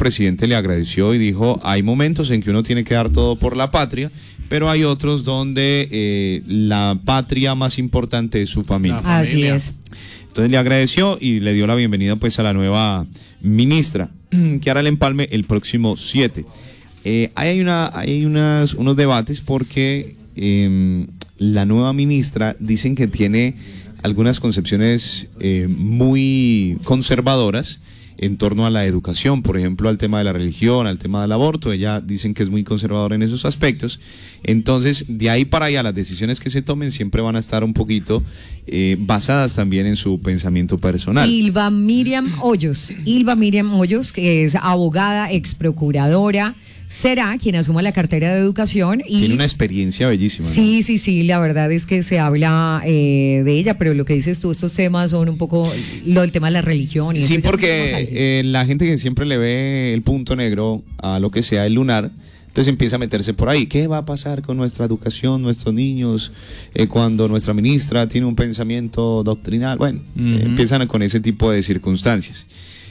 presidente le agradeció y dijo, hay momentos en que uno tiene que dar todo por la patria, pero hay otros donde la patria más importante es su familia. Así es. Entonces le agradeció y le dio la bienvenida pues a la nueva ministra, que hará el empalme el próximo 7. Hay unos debates porque la nueva ministra dicen que tiene algunas concepciones muy conservadoras en torno a la educación, por ejemplo, al tema de la religión, al tema del aborto. Ella dicen que es muy conservadora en esos aspectos. Entonces, de ahí para allá, las decisiones que se tomen siempre van a estar un poquito basadas también en su pensamiento personal. Ylva Miriam Hoyos, que es abogada, ex procuradora, será quien asuma la cartera de educación. Y tiene una experiencia bellísima, ¿no? Sí, la verdad es que se habla de ella, pero lo que dices tú, estos temas son un poco el tema de la religión. Y sí, porque la gente que siempre le ve el punto negro a lo que sea el lunar, entonces empieza a meterse por ahí. ¿Qué va a pasar con nuestra educación, nuestros niños, cuando nuestra ministra tiene un pensamiento doctrinal? Bueno, empiezan con ese tipo de circunstancias.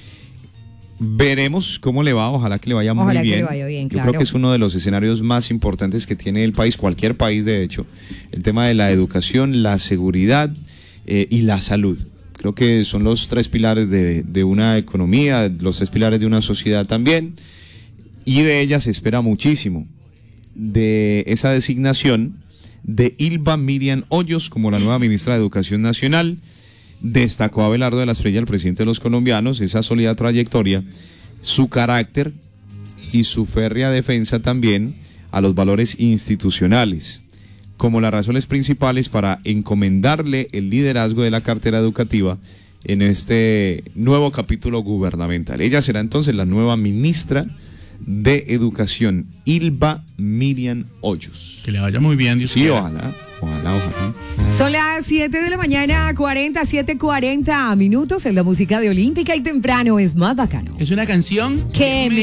Veremos cómo le va, ojalá que le vaya muy bien. Que le vaya bien, claro. Yo creo que es uno de los escenarios más importantes que tiene el país, cualquier país de hecho, el tema de la educación, la seguridad y la salud. Creo que son los tres pilares de una economía, los tres pilares de una sociedad también, y de ella se espera muchísimo, de esa designación de Ylva Miriam Hoyos como la nueva ministra de Educación Nacional. Destacó Abelardo de la Espriella, el presidente de los colombianos, esa sólida trayectoria, su carácter y su férrea defensa también a los valores institucionales, como las razones principales para encomendarle el liderazgo de la cartera educativa en este nuevo capítulo gubernamental. Ella será entonces la nueva ministra de Educación, Ylva Miriam Hoyos. Que le vaya muy bien, Dios quiera. Ojalá. Son las 7 de la mañana, 7:40 minutos. En la música de Olímpica y temprano es más bacano. Es una canción que me